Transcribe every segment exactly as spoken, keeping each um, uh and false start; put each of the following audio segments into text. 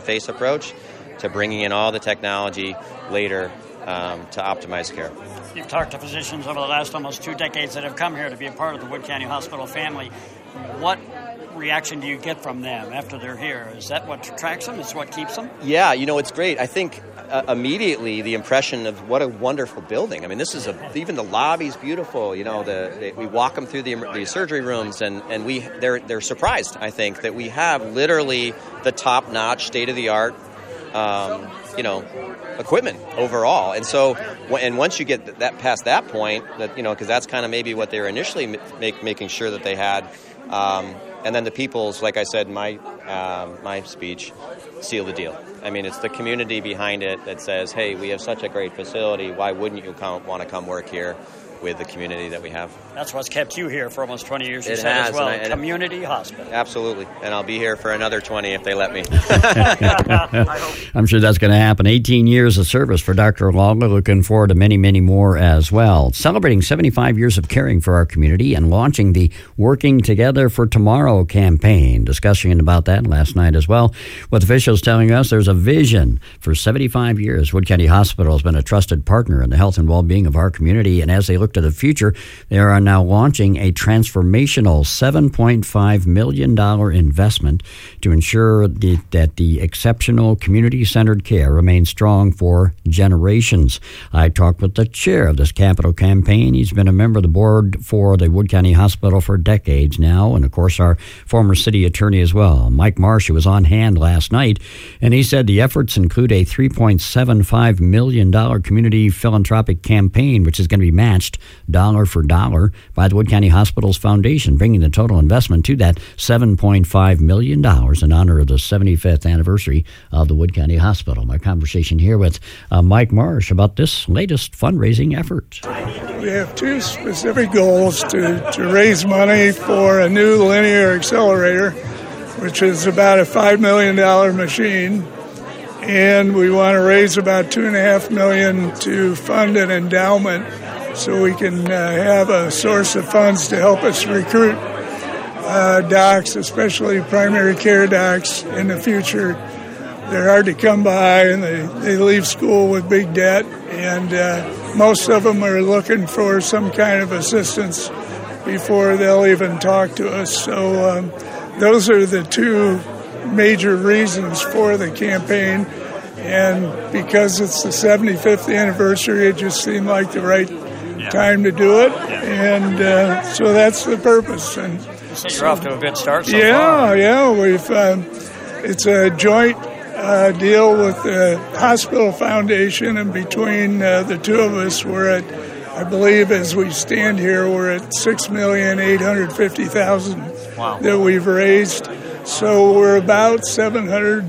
face approach to bringing in all the technology later um, to optimize care. You've talked to physicians over the last almost two decades that have come here to be a part of the Wood County Hospital family. What reaction do you get from them after they're here? Is that what attracts them? Is what keeps them? Yeah, you know, it's great. I think uh, immediately the impression of what a wonderful building. I mean, this is a, even the lobby's beautiful. You know, the, the we walk them through the, the surgery rooms, and, and we they're they're surprised, I think, that we have literally the top-notch, state-of-the-art, um, you know, equipment overall. And so, and once you get that past that point, that you know, because that's kind of maybe what they were initially make, making sure that they had. Um, and then the people's, like I said in my um, my speech, seal the deal. I mean, it's the community behind it that says, hey, we have such a great facility. Why wouldn't you come, want to come work here with the community that we have? That's what's kept you here for almost twenty years, you it said has, as well. and I, and Community hospital. Absolutely. And I'll be here for another twenty if they let me. I'm sure that's going to happen. eighteen years of service for Doctor Lawler. Looking forward to many, many more as well. Celebrating seventy-five years of caring for our community and launching the Working Together for Tomorrow campaign. Discussing about that last night as well. With officials telling us there's a vision for seventy-five years. Wood County Hospital has been a trusted partner in the health and well-being of our community. And as they look to the future, they are now launching a transformational seven point five million dollars investment to ensure the, that the exceptional community-centered care remains strong for generations. I talked with the chair of this capital campaign. He's been a member of the board for the Wood County Hospital for decades now, and of course our former city attorney as well. Mike Marsh, who was on hand last night, and he said the efforts include a three point seven five million dollars community philanthropic campaign, which is going to be matched dollar for dollar by the Wood County Hospitals Foundation, bringing the total investment to that seven point five million dollars in honor of the seventy-fifth anniversary of the Wood County Hospital. My conversation here with uh, Mike Marsh about this latest fundraising effort. We have two specific goals: to, to raise money for a new linear accelerator, which is about a five million dollars machine, and we want to raise about two point five million dollars to fund an endowment so we can uh, have a source of funds to help us recruit uh, docs, especially primary care docs in the future. They're hard to come by, and they, they leave school with big debt, and uh, most of them are looking for some kind of assistance before they'll even talk to us. So um, those are the two major reasons for the campaign, and because it's the seventy-fifth anniversary, it just seemed like the right time to do it, and uh, so that's the purpose. And so you're off to a good start so yeah, far. Yeah, yeah. We've um, it's a joint uh, deal with the Hospital Foundation, and between uh, the two of us, we're at, I believe, as we stand here, we're at six million eight hundred fifty thousand wow. that we've raised. So we're about seven hundred,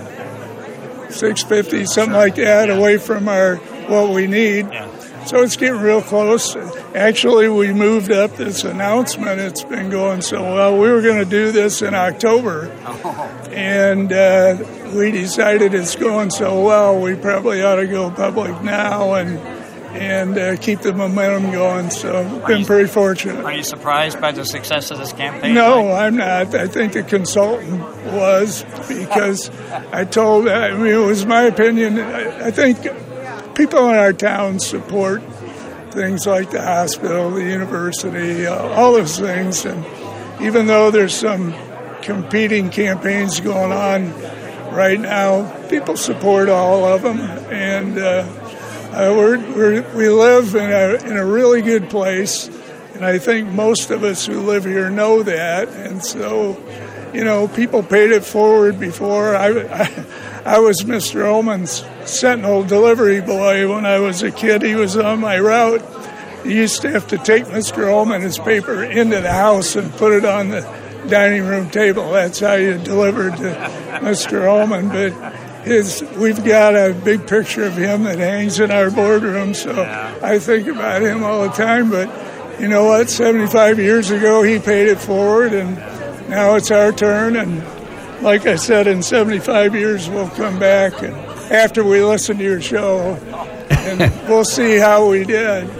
six fifty, something like that, yeah. away from our what we need. Yeah. So it's getting real close. Actually, we moved up this announcement. It's been going so well. We were going to do this in October, oh. and uh, we decided it's going so well, we probably ought to go public now and and uh, keep the momentum going. So I've been pretty fortunate. Are you surprised by the success of this campaign? No, Mike? I'm not. I think the consultant was, because I told, I mean, it was my opinion. I, I think people in our town support things like the hospital, the university, uh, all those things. And even though there's some competing campaigns going on right now, people support all of them. And uh, uh, we're, we're, we live in a, in a really good place. And I think most of us who live here know that. And so, you know, people paid it forward before. I, I, I was Mister Ullman's Sentinel delivery boy when I was a kid. He was on my route. He used to have to take Mister Ullman his paper into the house and put it on the dining room table. That's how you delivered to Mister Ullman. But his, we've got a big picture of him that hangs in our boardroom, so yeah. I think about him all the time. But you know what? seventy-five years ago, he paid it forward, and now it's our turn. And like I said, in seventy-five years, we'll come back and after we listen to your show, and we'll see how we did.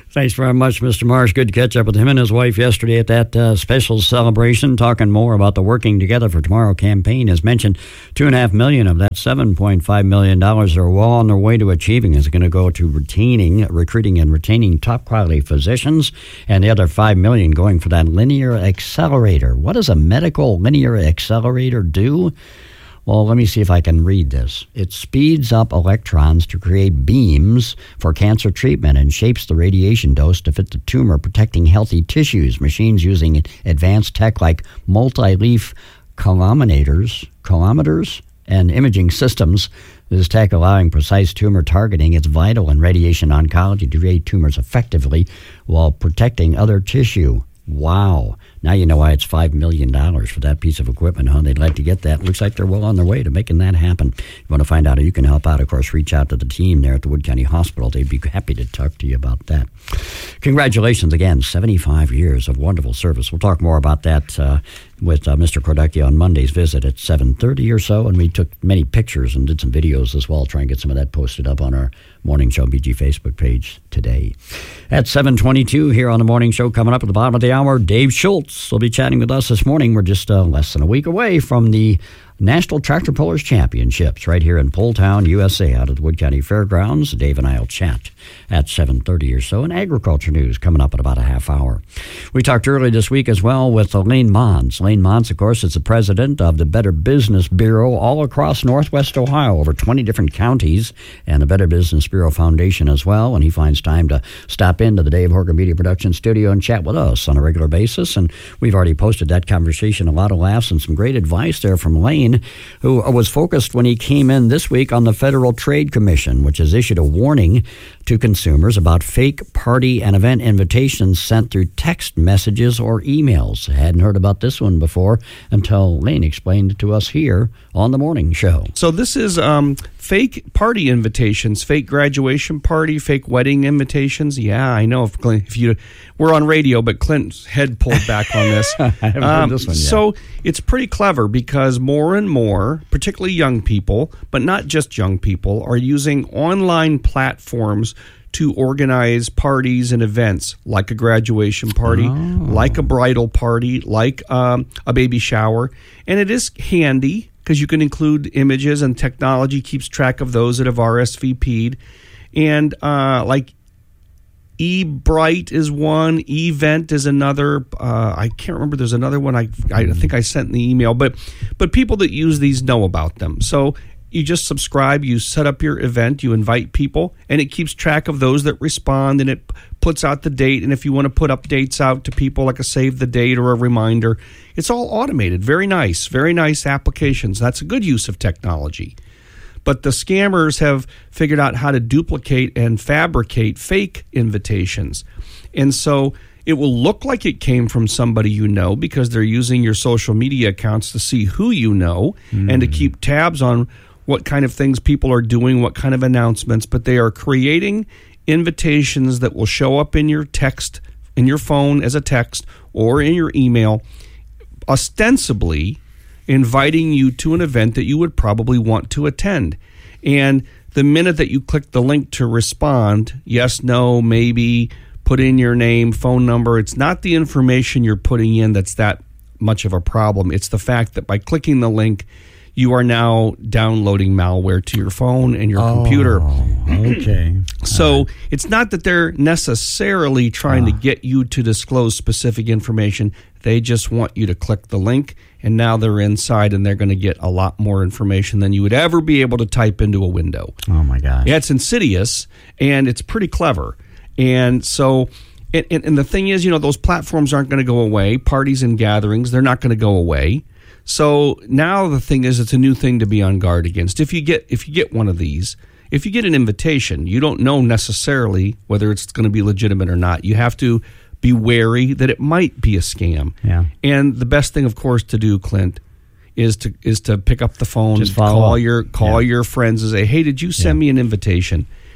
Thanks very much, Mister Marsh. Good to catch up with him and his wife yesterday at that uh, special celebration, talking more about the Working Together for Tomorrow campaign. As mentioned, two and a half million of that seven point five million dollars are well on their way to achieving is going to go to retaining, recruiting and retaining top quality physicians, and the other five million going for that linear accelerator. What does a medical linear accelerator do? Well, let me see if I can read this. It speeds up electrons to create beams for cancer treatment and shapes the radiation dose to fit the tumor, protecting healthy tissues. Machines using advanced tech like multi-leaf collimators, collimators and imaging systems. This tech allowing precise tumor targeting. It's vital in radiation oncology to create tumors effectively while protecting other tissue. Wow. Now you know why it's five million dollars for that piece of equipment, huh? They'd like to get that. Looks like they're well on their way to making that happen. If you want to find out how you can help out, of course, reach out to the team there at the Wood County Hospital. They'd be happy to talk to you about that. Congratulations again, seventy-five years of wonderful service. We'll talk more about that uh, with uh, Mister Kordecki on Monday's visit at seven thirty or so, and we took many pictures and did some videos as well. Try and get some of that posted up on our Morning Show B G Facebook page today. At seven twenty-two here on the Morning Show, coming up at the bottom of the hour, Dave Schultz will be chatting with us this morning. We're just uh, less than a week away from the National Tractor Pullers Championships right here in Poletown, U S A, out at the Wood County Fairgrounds. Dave and I will chat at seven thirty or so. And agriculture news coming up in about a half hour. We talked earlier this week as well with Lane Mons. Lane Mons, of course, is the president of the Better Business Bureau all across Northwest Ohio, over twenty different counties, and the Better Business Bureau Foundation as well. And he finds time to stop into the Dave Horgan Media Production Studio and chat with us on a regular basis. And we've already posted that conversation. A lot of laughs and some great advice there from Lane, who was focused when he came in this week on the Federal Trade Commission, which has issued a warning to consumers about fake party and event invitations sent through text messages or emails. I hadn't heard about this one before until Lane explained it to us here on the Morning Show. So this is um, fake party invitations, fake graduation party, fake wedding invitations. Yeah, I know. If, Clint, if you we're on radio, but Clint's head pulled back on this. I haven't um, heard this one yet. So it's pretty clever because more and more, particularly young people, but not just young people, are using online platforms to organize parties and events like a graduation party, oh. like a bridal party, like um, a baby shower. And it is handy because you can include images, and technology keeps track of those that have R S V P'd. And uh, like eBright is one, Event is another. Uh, I can't remember. There's another one I I think I sent in the email. But but people that use these know about them. So you just subscribe, you set up your event, you invite people, and it keeps track of those that respond, and it puts out the date. And if you want to put updates out to people, like a save the date or a reminder, it's all automated. Very nice, very nice applications. That's a good use of technology. But the scammers have figured out how to duplicate and fabricate fake invitations. And so it will look like it came from somebody you know because they're using your social media accounts to see who you know mm. and to keep tabs on what kind of things people are doing, what kind of announcements. But they are creating invitations that will show up in your text, in your phone as a text, or in your email, ostensibly inviting you to an event that you would probably want to attend. And the minute that you click the link to respond, yes, no, maybe, put in your name, phone number, it's not the information you're putting in that's that much of a problem. It's the fact that by clicking the link, you are now downloading malware to your phone and your oh, computer. Okay. So right. It's not that they're necessarily trying uh. to get you to disclose specific information. They just want you to click the link, and now they're inside, and they're going to get a lot more information than you would ever be able to type into a window. Oh, my God. Yeah, it's insidious, and it's pretty clever. And so, and, and the thing is, you know, those platforms aren't going to go away. Parties and gatherings, they're not going to go away. So now the thing is, it's a new thing to be on guard against. If you get if you get one of these, if you get an invitation, you don't know necessarily whether it's going to be legitimate or not. You have to be wary that it might be a scam. Yeah. And the best thing, of course, to do, Clint, is to is to pick up the phone, Just call up. your call yeah. your friends and say, "Hey, did you send yeah. me an invitation?"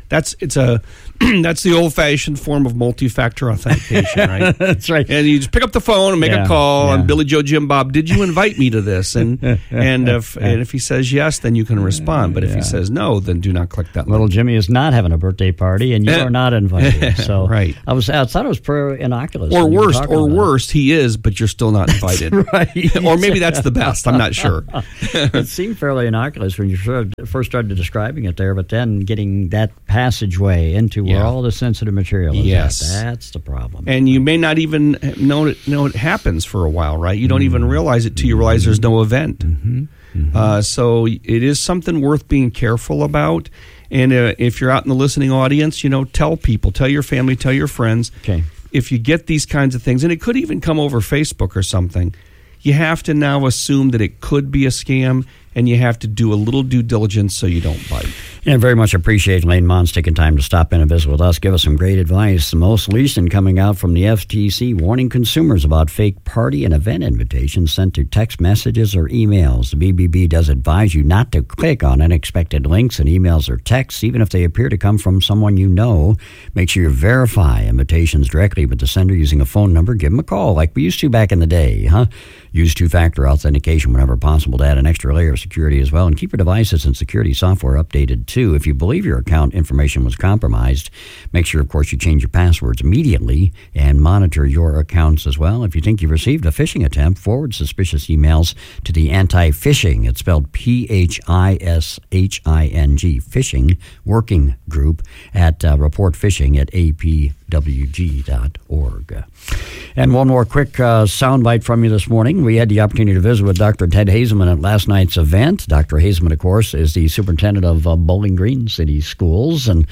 That's it's a that's the old-fashioned form of multi-factor authentication, right? That's right. And you just pick up the phone and make Yeah, a call, yeah. and Billy Joe Jim Bob, did you invite me to this? And and if and if he says yes, then you can respond. But if Yeah. he says no, then do not click that Little link. Jimmy is not having a birthday party, and you are not invited. So Right. I was I thought it was pretty innocuous. Or when you were worst, talking or about it. worst, he is, but you're still not invited. Right. Or maybe that's the best. I'm not sure. It seemed fairly innocuous when you sort of first started describing it there, but then getting that passageway into where Yeah. all the sensitive material is Yes. at, that's the problem. And you may not even know it, know it happens for a while, right? You don't even realize it till you realize there's no event. Mm-hmm. Mm-hmm. Uh, so it is something worth being careful about. And uh, if you're out in the listening audience, you know, tell people, tell your family, tell your friends. Okay. If you get these kinds of things, and it could even come over Facebook or something, you have to now assume that it could be a scam, and you have to do a little due diligence so you don't bite. And very much appreciate Lane Mons taking time to stop in and visit with us, give us some great advice. The most recent coming out from the F T C warning consumers about fake party and event invitations sent to text messages or emails. The B B B does advise you not to click on unexpected links in emails or texts, even if they appear to come from someone you know. Make sure you verify invitations directly with the sender using a phone number. Give them a call like we used to back in the day, huh? Use two-factor authentication whenever possible to add an extra layer of security as well. And keep your devices and security software updated, too. If you believe your account information was compromised, make sure, of course, you change your passwords immediately and monitor your accounts as well. If you think you've received a phishing attempt, forward suspicious emails to the Anti-Phishing. It's spelled P H I S H I N G, Phishing Working Group at uh, report phishing at A P W G dot org. And one more quick uh, soundbite from you this morning. We had the opportunity to visit with Doctor Ted Hazeman at last night's event. Doctor Hazeman, of course, is the superintendent of uh, Bowling Green City Schools, and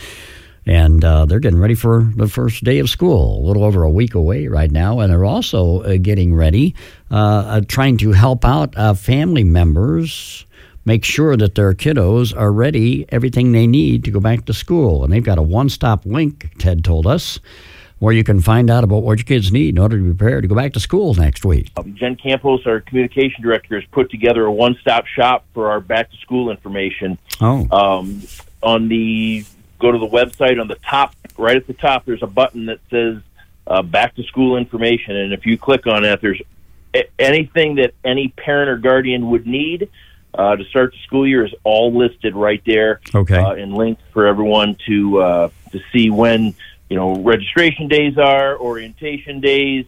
and uh, they're getting ready for the first day of school, a little over a week away right now, and they're also uh, getting ready, uh, uh, trying to help out uh, family members make sure that their kiddos are ready, everything they need to go back to school. And they've got a one-stop link, Ted told us, where you can find out about what your kids need in order to be prepared to go back to school next week. Um, Jen Campos, our communication director, has put together a one-stop shop for our back-to-school information. Oh. Um, on the go to the website, on the top, right at the top, there's a button that says uh, back-to-school information, and if you click on that, there's a- anything that any parent or guardian would need uh, to start the school year is all listed right there. Okay. Uh, and linked for everyone to uh, to see when, you know, registration days are, orientation days,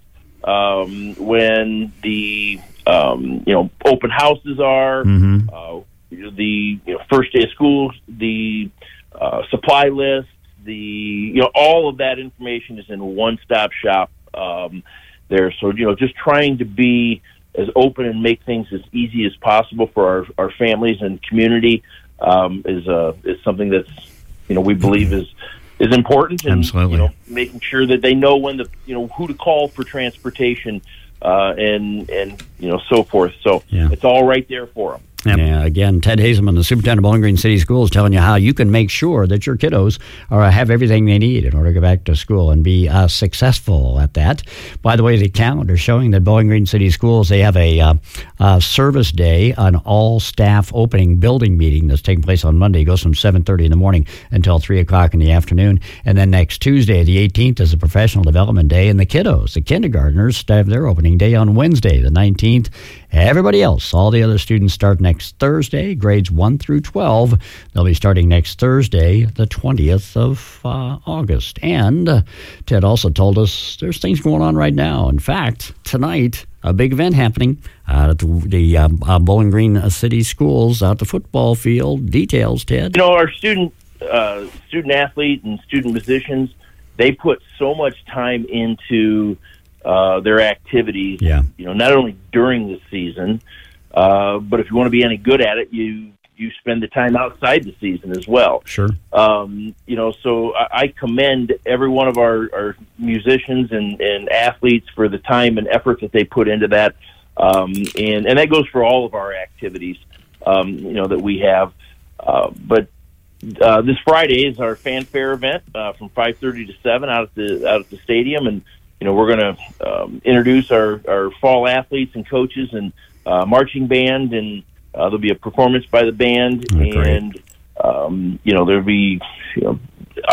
um, when the, um, you know, open houses are, Mm-hmm. uh, the you know, first day of school, the uh, supply list, the, you know, all of that information is in a one-stop shop um, there. So, you know, just trying to be as open and make things as easy as possible for our, our families and community um, is uh, is something that's, you know, we believe is is important, and Absolutely. you know, making sure that they know when the you know who to call for transportation uh, and and you know so forth. So Yeah. it's all right there for them. Yeah, again, Ted Hazeman, the superintendent of Bowling Green City Schools, telling you how you can make sure that your kiddos are, have everything they need in order to go back to school and be uh, successful at that. By the way, the calendar showing that Bowling Green City Schools, they have a uh, uh, service day, an all-staff opening building meeting that's taking place on Monday. It goes from seven thirty in the morning until three o'clock in the afternoon. And then next Tuesday, the eighteenth, is a professional development day. And the kiddos, the kindergartners, have their opening day on Wednesday, the nineteenth. Everybody else, all the other students start next Thursday, grades one through twelve. They'll be starting next Thursday, the twentieth of uh, August. And uh, Ted also told us there's things going on right now. In fact, tonight, a big event happening out at the, the uh, uh, Bowling Green City Schools, out the football field. Details, Ted? You know, our student uh, student athlete and student musicians, they put so much time into uh, their activities. Yeah. You know, not only during the season, uh, but if you want to be any good at it, you you spend the time outside the season as well. Sure. Um, you know, so I, I commend every one of our, our musicians and, and athletes for the time and effort that they put into that. Um, and, and that goes for all of our activities, um, you know, that we have. Uh, but uh, this Friday is our fanfare event uh, from five thirty to seven out at the out at the stadium. And, you know, we're going to um, introduce our, our fall athletes and coaches and uh, marching band, and uh, there'll be a performance by the band. Oh, great. And, um, you know, there'll be, you know,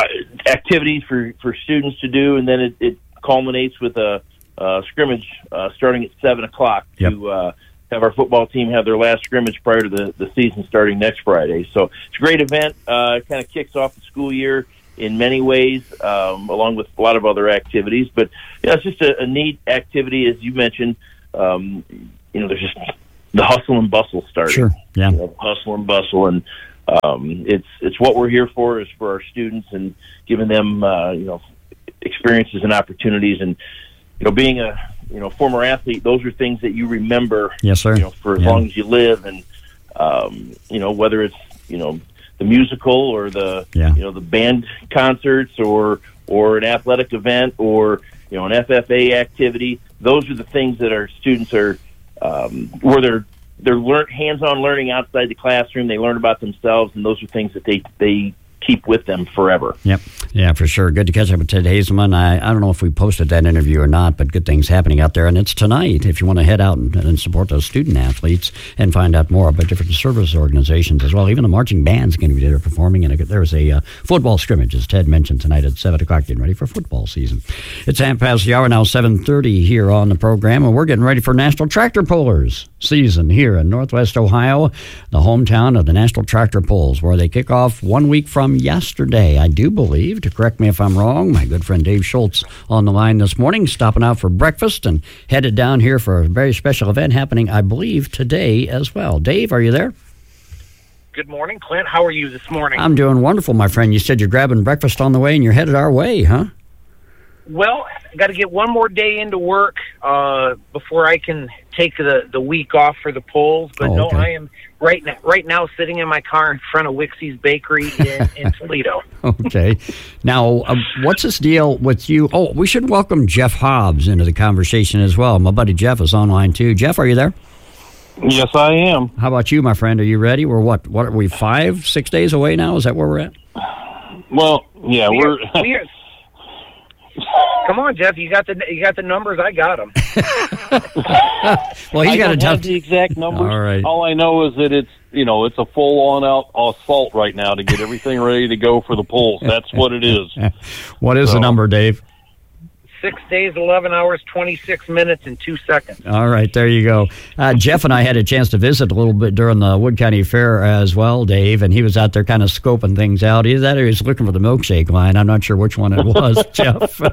uh, activities for, for students to do, and then it, it culminates with a, a scrimmage uh, starting at seven o'clock yep. to uh, have our football team have their last scrimmage prior to the, the season starting next Friday. So it's a great event. Uh, it kind of kicks off the school year in many ways, um, along with a lot of other activities. But yeah, it's just a, a neat activity, as you mentioned. Um, you know, there's just the hustle and bustle starting. Sure, yeah. You know, hustle and bustle, and um, it's it's what we're here for, is for our students and giving them uh, you know experiences and opportunities. And you know, being a you know former athlete, those are things that you remember. Yes, sir. You know, for as yeah. long as you live, and um, you know whether it's you know the musical or the yeah. you know the band concerts or or an athletic event or you know an F F A activity. Those are the things that our students are um, where they're they're learn hands-on learning outside the classroom. They learn about themselves, and those are things that they they keep with them forever. Yep. Yeah, for sure. Good to catch up with Ted Hazelman. I, I don't know if we posted that interview or not, but good things happening out there. And it's tonight if you want to head out and, and support those student athletes and find out more about different service organizations as well. Even the marching band's going to be there performing. And there's a uh, football scrimmage, as Ted mentioned, tonight at seven o'clock, getting ready for football season. It's half past the hour now, seven thirty here on the program, and we're getting ready for National Tractor Pullers season here in Northwest Ohio, the hometown of the National Tractor Pulls, where they kick off one week from yesterday, I do believe. To correct me if I'm wrong, my good friend Dave Schultz on the line this morning, stopping out for breakfast and headed down here for a very special event happening, I believe, today as well. Dave, are you there? Good morning, Clint. How are you this morning? I'm doing wonderful, my friend. You said you're grabbing breakfast on the way and you're headed our way, huh? Well, I got to get one more day into work uh, before I can take the, the week off for the polls. But oh, okay. no, I am right now, right now sitting in my car in front of Wixie's Bakery in, in Toledo. Okay. Now, uh, what's this deal with you? Oh, we should welcome Jeff Hobbs into the conversation as well. My buddy Jeff is online too. Jeff, are you there? Yes, I am. How about you, my friend? Are you ready? We're what? What are we? Five, six days away now? Is that where we're at? Well, yeah, we we're. Are, we are, come on, Jeff. You got the you got the numbers. I got them. Well, he's I got don't a tough. have the exact numbers. All right. All I know is that it's you know it's a full on out assault right now to get everything ready to go for the polls. That's what it is. What is so, the number, Dave? Six days, eleven hours, twenty-six minutes, and two seconds. All right, there you go. Uh, Jeff and I had a chance to visit a little bit during the Wood County Fair as well, Dave, and he was out there kind of scoping things out. Either that or he was looking for the milkshake line. I'm not sure which one it was, Jeff.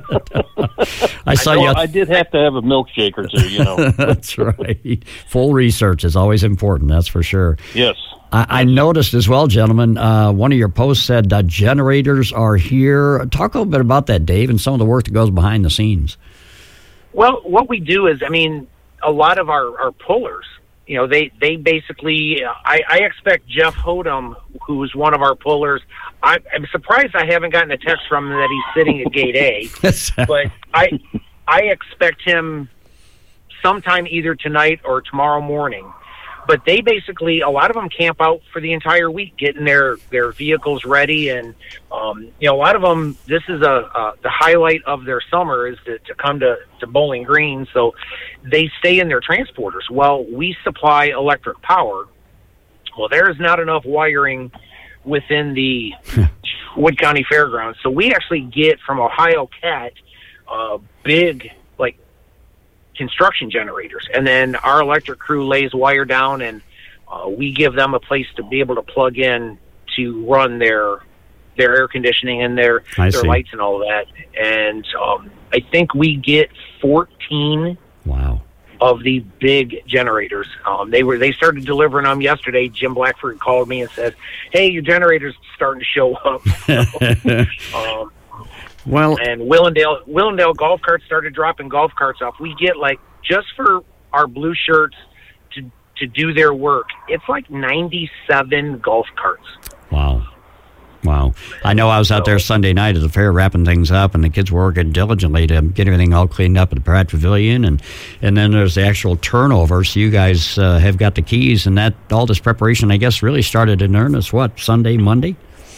I saw I, you. I did have to have a milkshake or two, you know. That's right. Full research is always important, that's for sure. Yes. I, I noticed as well, gentlemen, uh, one of your posts said uh, generators are here. Talk a little bit about that, Dave, and some of the work that goes behind the scenes. Well, what we do is, I mean, a lot of our, our pullers, you know, they, they basically, I, I expect Jeff Hodum, who's one of our pullers, I, I'm surprised I haven't gotten a text from him that he's sitting at gate A, but I, I expect him sometime either tonight or tomorrow morning. But they basically, a lot of them camp out for the entire week, getting their, their vehicles ready. And, um, you know, a lot of them, this is a, uh, the highlight of their summer is to, to come to, to Bowling Green. So they stay in their transporters. Well, we supply electric power. Well, there is not enough wiring within the Wood County Fairgrounds. So we actually get from Ohio Cat uh, big, like, construction generators, and then our electric crew lays wire down, and uh, we give them a place to be able to plug in to run their their air conditioning and their I their see. lights and all of that. And um, I think we get fourteen Wow. of the big generators. Um, they were they started delivering them yesterday. Jim Blackford called me and said, "Hey, your generator's starting to show up." So, um, Well, and Willendale Willendale golf carts started dropping golf carts off. We get like just for our blue shirts to to do their work, it's like ninety-seven golf carts. wow. Wow. I know I was out there Sunday night at the fair wrapping things up, and the kids were working diligently to get everything all cleaned up at the Pratt Pavilion, and, and then there's the actual turnover, so you guys uh, have got the keys, and that all this preparation, I guess, really started in earnest, what, Sunday, Monday?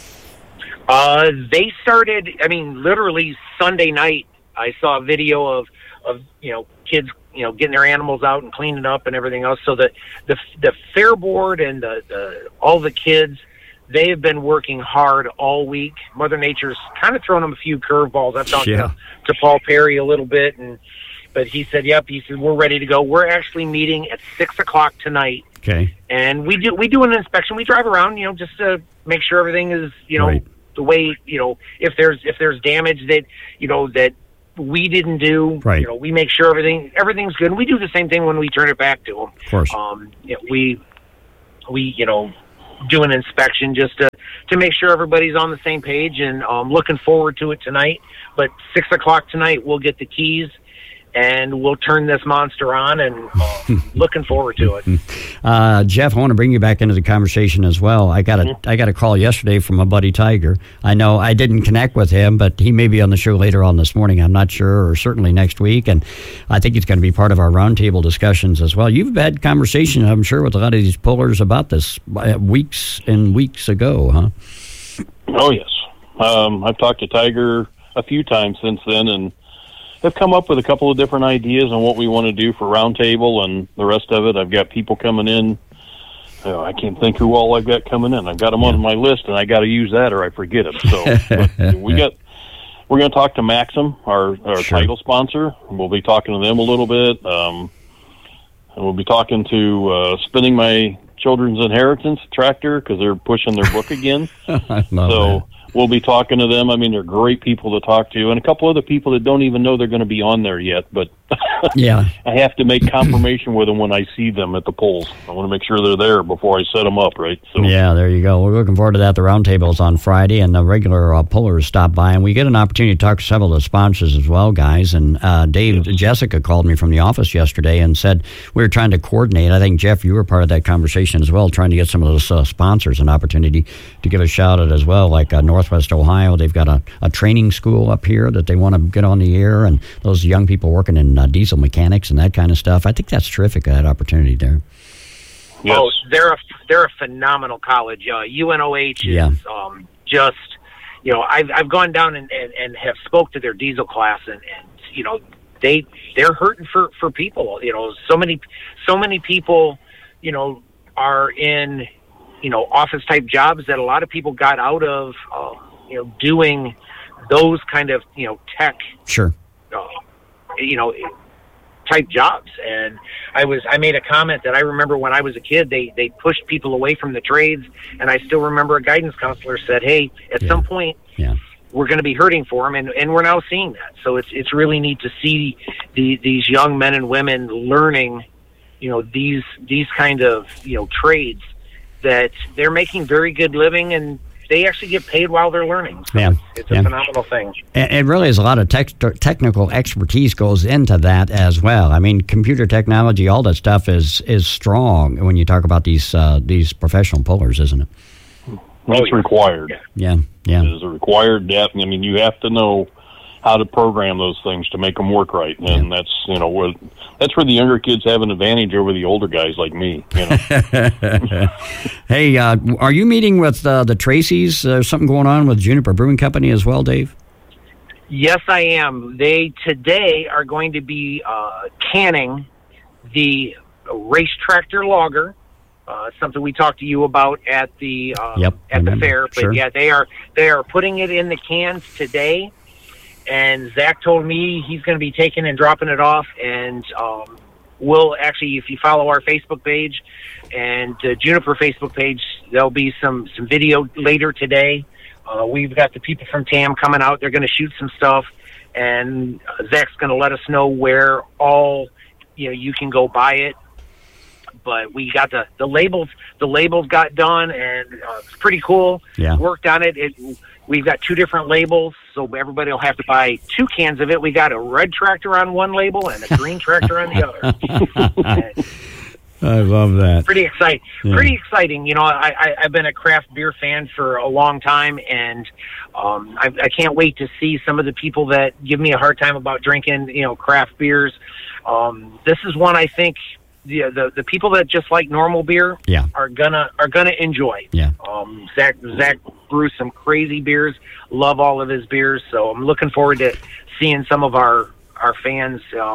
Uh, they started, I mean, literally Sunday night, I saw a video of, of, you know, kids, you know, getting their animals out and cleaning up and everything else. So the, the, the fair board and the, the, all the kids, they have been working hard all week. Mother Nature's kind of thrown them a few curveballs. I've talked Yeah. to, to Paul Perry a little bit, and but he said, "Yep." He said, "We're ready to go. We're actually meeting at six o'clock tonight." Okay. And we do we do an inspection. We drive around, you know, just to make sure everything is, you know, Right. the way, you know, if there's if there's damage that, you know, that we didn't do, Right. you know, we make sure everything everything's good. And we do the same thing when we turn it back to them. Of course. Um, you know, we we you know do an inspection just to to make sure everybody's on the same page. And um, looking forward to it tonight. But six o'clock tonight, we'll get the keys. And we'll turn this monster on, and uh, looking forward to it. Uh, Jeff, I want to bring you back into the conversation as well. I got a Mm-hmm. I got a call yesterday from my buddy Tiger. I know I didn't connect with him, but he may be on the show later on this morning. I'm not sure, or certainly next week. And I think he's going to be part of our roundtable discussions as well. You've had conversation, I'm sure, with a lot of these pullers about this uh, weeks and weeks ago, huh? Oh, yes. Um, I've talked to Tiger a few times since then, and have come up with a couple of different ideas on what we want to do for Roundtable and the rest of it. I've got people coming in. Oh, I can't think who all I've got coming in. I've got them on my list, and I got to use that or I forget it. So but we got. We're going to talk to Maxim, our our Sure. title sponsor. We'll be talking to them a little bit. Um, and we'll be talking to uh, Spinning My Children's Inheritance Tractor because they're pushing their book again. I love So that. we'll be talking to them. I mean, they're great people to talk to, and a couple other people that don't even know they're going to be on there yet. But Yeah. I have to make confirmation with them when I see them at the polls. I want to make sure they're there before I set them up, right? So Yeah, there you go. We're looking forward to that. The roundtable is on Friday, and the regular uh, pullers stop by, and we get an opportunity to talk to several of the sponsors as well, guys. And uh, Dave, Jessica called me from the office yesterday and said we were trying to coordinate. I think, Jeff, you were part of that conversation as well, trying to get some of those uh, sponsors an opportunity to give a shout out as well, like uh, Northwest Ohio. They've got a, a training school up here that they want to get on the air, and those young people working in uh, diesel mechanics and that kind of stuff. I think that's terrific, that opportunity there. yes. Oh, they're a they're a phenomenal college. Uh, U N O H is Yeah. um, just, you know, I've I've gone down and, and, and have spoke to their diesel class, and, and you know they they're hurting for, for people. You know, so many so many people, you know, are in, you know, office type jobs that a lot of people got out of, uh, you know, doing those kind of, you know, tech, Sure. uh, you know, type jobs. And I was, I made a comment that I remember when I was a kid, they, they pushed people away from the trades. And I still remember a guidance counselor said, hey, at Yeah. some point Yeah. we're going to be hurting for them. And, and we're now seeing that. So it's, it's really neat to see the, these young men and women learning, you know, these, these kind of, you know, trades that they're making very good living, and they actually get paid while they're learning. So Yeah. it's a Yeah. phenomenal thing. And it really is a lot of tech, technical expertise goes into that as well. I mean, computer technology, all that stuff is is strong when you talk about these uh, these professional pullers, isn't it? It's required. Yeah. Yeah, yeah. It is a required depth. I mean, you have to know how to program those things to make them work right, and Yeah. that's you know where that's where the younger kids have an advantage over the older guys like me. You know, Hey, uh, are you meeting with uh, the Tracys? There's something going on with Juniper Brewing Company as well, Dave? Yes, I am. They today are going to be uh, canning the race tractor logger. Uh, something we talked to you about at the uh, Yep, I at the remember. fair. But Sure. yeah, they are they are putting it in the cans today. And Zach told me he's going to be taking and dropping it off. And um, we'll actually, if you follow our Facebook page and uh, Juniper Facebook page, there'll be some some video later today. Uh, we've got the people from T A M coming out. They're going to shoot some stuff, and uh, Zach's going to let us know where all, you know, you can go buy it. But we got the, the labels. The labels got done, and uh, it's pretty cool. Yeah. Worked on it. It. We've got two different labels, so everybody will have to buy two cans of it. We got a red tractor on one label and a green tractor on the other. I love that. Pretty exciting. Yeah. Pretty exciting. You know, I, I, I've been a craft beer fan for a long time, and um, I, I can't wait to see some of the people that give me a hard time about drinking, you know, craft beers. Um, this is one I think the, the the people that just like normal beer Yeah. are gonna are gonna enjoy. Yeah. Um, Zach Zach brews some crazy beers. Love all of his beers, so I'm looking forward to seeing some of our our fans um,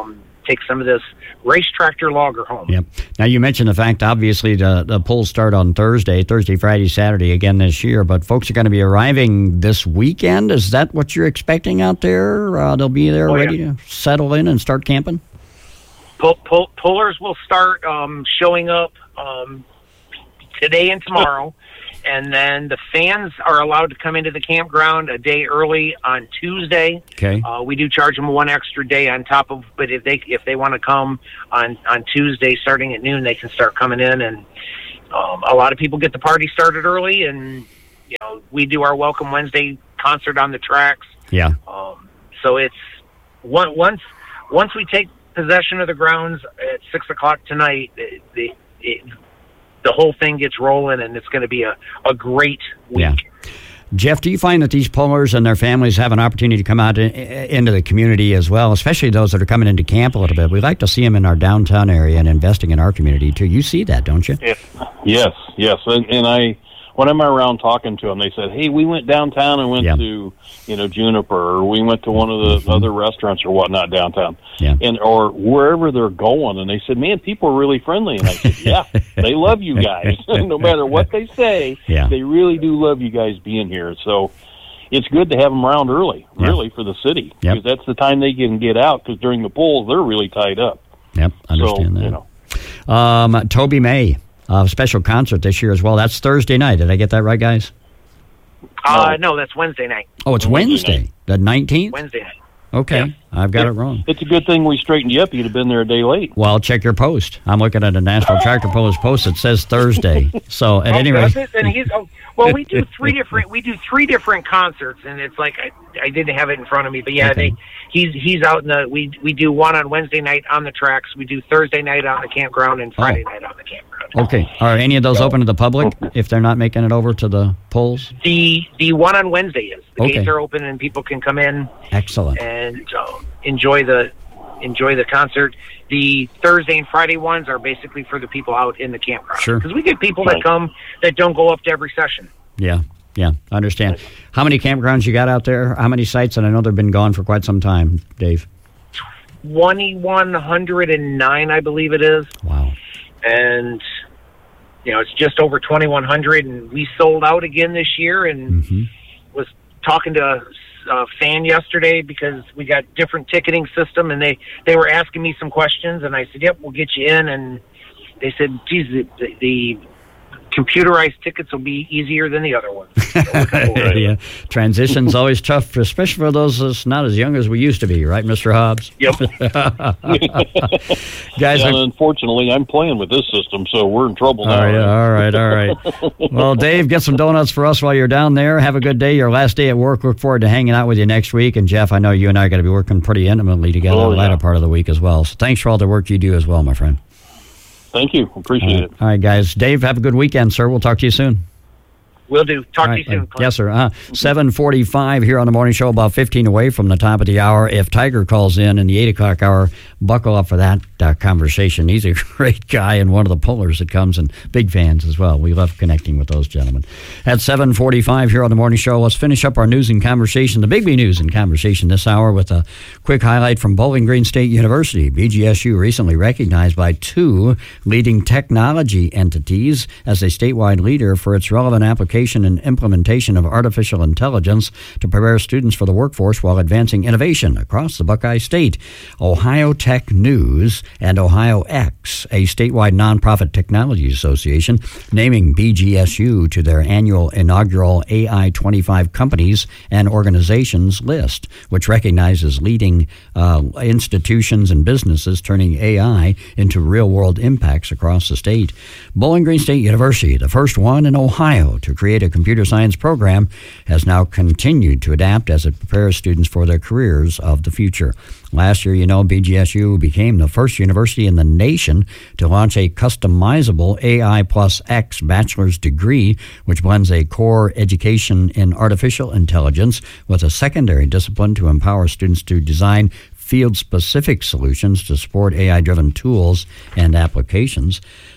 take some of this race tractor logger home. Yep. Now, you mentioned the fact, obviously, the, the polls start on Thursday, Thursday, Friday, Saturday again this year, but folks are going to be arriving this weekend. Is that what you're expecting out there? Uh, they'll be there oh, ready yeah. to settle in and start camping? Pull, pull, pullers will start um, showing up um, today and tomorrow. And then the fans are allowed to come into the campground a day early on Tuesday. Okay. Uh, we do charge them one extra day on top of, but if they if they want to come on, on Tuesday starting at noon, they can start coming in. And um, a lot of people get the party started early. And, you know, we do our Welcome Wednesday concert on the tracks. Yeah. Um, so it's one, once once we take possession of the grounds at six o'clock tonight, it, it, it, the whole thing gets rolling, and it's going to be a, a great week. Yeah. Jeff, do you find that these pullers and their families have an opportunity to come out in, into the community as well, especially those that are coming into camp a little bit? We like to see them in our downtown area and investing in our community, too. You see that, don't you? Yes, yes. yes. And, and I, when I'm around talking to them, they said, hey, we went downtown and went yeah. to, you know, Juniper, or we went to one of the mm-hmm. other restaurants or whatnot downtown. Yeah. And or wherever they're going, and they said, man, people are really friendly. And I said, yeah, they love you guys. No matter what they say, yeah. they really do love you guys being here. So it's good to have them around early, yeah. really, for the city. Yep. Because that's the time they can get out, because during the polls, they're really tied up. Yep, understand so, that. You know. Um, Toby May, a special concert this year as well. That's Thursday night. Did I get that right, guys? Uh, no, that's Wednesday night. Oh, it's Wednesday, Wednesday the nineteenth? Wednesday night. Okay, Yeah. I've got Yeah. it wrong. It's a good thing we straightened you up. You'd have been there a day late. Well, check your post. I'm looking at a National Tractor Pullers post that says Thursday. So at Oh, any rate, does it? And he's, oh, well, we do three different we do three different concerts, and it's like I, I didn't have it in front of me, but yeah, Okay. they, he's he's out in the we we do one on Wednesday night on the tracks, we do Thursday night on the campground, and Friday Oh. night on the campground. okay. Are any of those open to the public if they're not making it over to the polls? The the one on Wednesday is the Okay. gates are open and people can come in Excellent. and uh, enjoy the enjoy the concert. The Thursday and Friday ones are basically for the people out in the campground. Sure. Because we get people that come that don't go up to every session. Yeah, yeah, I understand. How many campgrounds you got out there? How many sites? And I know they've been gone for quite some time, Dave. twenty-one oh nine, I believe it is. Wow. And, you know, it's just over twenty-one hundred, and we sold out again this year, and Mm-hmm. was talking to a fan yesterday because we got different ticketing system, and they, they were asking me some questions, and I said, yep, we'll get you in, and they said, geez, the, the computerized tickets will be easier than the other ones. So yeah, transition's always tough, especially for those that's not as young as we used to be, right, Mister Hobbs? Yep. Guys, Yeah, I- unfortunately, I'm playing with this system, so we're in trouble Oh, now. yeah, all right, all right. Well, Dave, get some donuts for us while you're down there. Have a good day. Your last day at work. Look forward to hanging out with you next week. And, Jeff, I know you and I are going to be working pretty intimately together Oh, the latter yeah. part of the week as well. So thanks for all the work you do as well, my friend. Thank you. Appreciate All right, it. all right, guys. Dave, have a good weekend, sir. We'll talk to you soon. Will do. Talk All to you right, soon. uh, Clint. yes, sir. Uh, seven forty-five here on the morning show, about fifteen away from the top of the hour. If Tiger calls in in the eight o'clock hour, buckle up for that uh, conversation. He's a great guy and one of the pullers that comes, and big fans as well. We love connecting with those gentlemen. At seven forty-five here on the morning show, let's finish up our news and conversation, the Bigby news and conversation this hour with a quick highlight from Bowling Green State University. B G S U recently recognized by two leading technology entities as a statewide leader for its relevant application and implementation of artificial intelligence to prepare students for the workforce while advancing innovation across the Buckeye State. Ohio Tech News and Ohio X, a statewide nonprofit technology association, naming B G S U to their annual inaugural A I twenty-five companies and organizations list, which recognizes leading uh, institutions and businesses turning A I into real-world impacts across the state. Bowling Green State University, the first one in Ohio to create a computer science program, has now continued to adapt as it prepares students for their careers of the future. Last year, you know, B G S U became the first university in the nation to launch a customizable A I plus X bachelor's degree, which blends a core education in artificial intelligence with a secondary discipline to empower students to design field-specific solutions to support A I-driven tools and applications.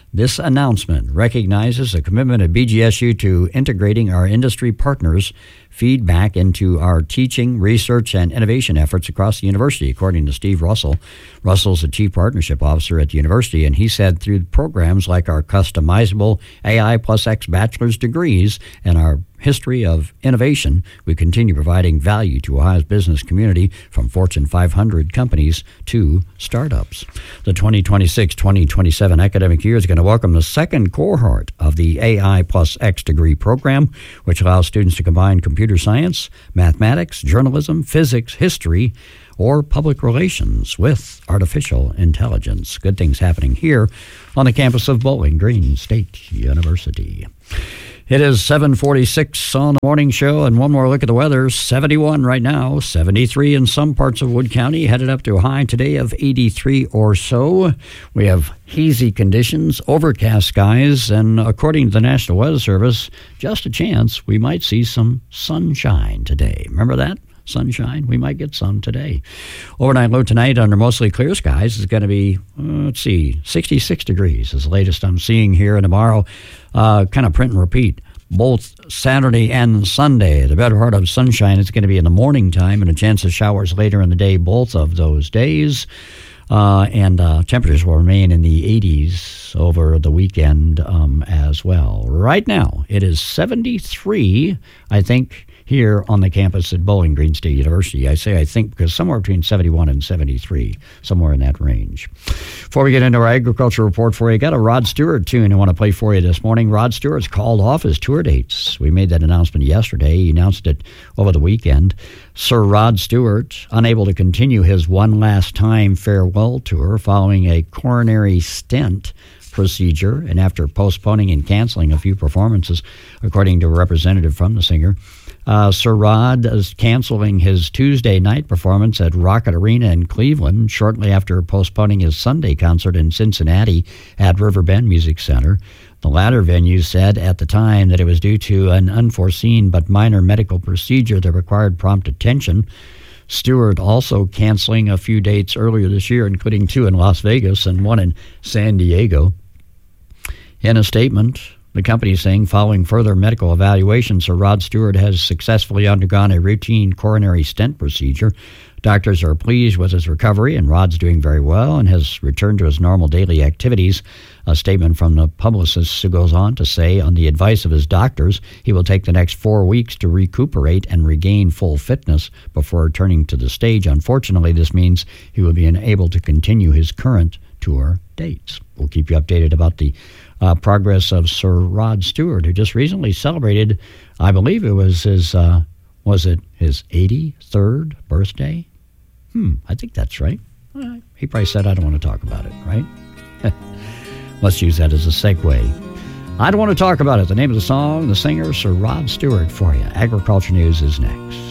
This announcement recognizes the commitment of B G S U to integrating our industry partners' feedback into our teaching, research, and innovation efforts across the university, according to Steve Russell. Russell's the Chief Partnership Officer at the university, and he said through programs like our customizable A I plus X bachelor's degrees and our history of innovation, we continue providing value to Ohio's business community, from Fortune five hundred companies to startups. The twenty twenty-six twenty twenty-seven academic year is going to welcome the second cohort of the A I plus X degree program, which allows students to combine computer science, mathematics, journalism, physics, history, or public relations with artificial intelligence. Good things happening here on the campus of Bowling Green State University. It is seven forty-six on the morning show, and one more look at the weather. seventy-one right now, seventy-three in some parts of Wood County, headed up to a high today of eighty-three or so. We have hazy conditions, overcast skies, and according to the National Weather Service, just a chance we might see some sunshine today. Remember that? Sunshine. We might get some today. Overnight low tonight under mostly clear skies is going to be, uh, let's see, sixty-six degrees is the latest I'm seeing here. And tomorrow, uh, kind of print and repeat. Both Saturday and Sunday, the better part of sunshine is going to be in the morning time, and a chance of showers later in the day both of those days. Uh, and uh, temperatures will remain in the eighties over the weekend um, as well. Right now, it is seventy-three, I think, here on the campus at Bowling Green State University. I say I think because somewhere between seventy-one and seventy-three, somewhere in that range. Before we get into our agriculture report for you, I got a Rod Stewart tune I want to play for you this morning. Rod Stewart's called off his tour dates. We made that announcement yesterday. He announced it over the weekend. Sir Rod Stewart, unable to continue his one last time farewell tour following a coronary stent procedure, and after postponing and canceling a few performances, according to a representative from the singer. Uh, Sir Rod is canceling his Tuesday night performance at Rocket Arena in Cleveland shortly after postponing his Sunday concert in Cincinnati at Riverbend Music Center. The latter venue said at the time that it was due to an unforeseen but minor medical procedure that required prompt attention. Stewart also canceling a few dates earlier this year, including two in Las Vegas and one in San Diego. In a statement, the company is saying, following further medical evaluation, Sir Rod Stewart has successfully undergone a routine coronary stent procedure. Doctors are pleased with his recovery, and Rod's doing very well and has returned to his normal daily activities. A statement from the publicist goes on to say, on the advice of his doctors, he will take the next four weeks to recuperate and regain full fitness before returning to the stage. Unfortunately, this means he will be unable to continue his current tour dates. We'll keep you updated about the uh, progress of Sir Rod Stewart, who just recently celebrated, I believe it was his, uh, was it his eighty-third birthday? Hmm, I think that's right. Uh, he probably said, I don't want to talk about it, right? Let's use that as a segue. I don't want to talk about it. The name of the song, the singer, Sir Rod Stewart for you. Agriculture News is next.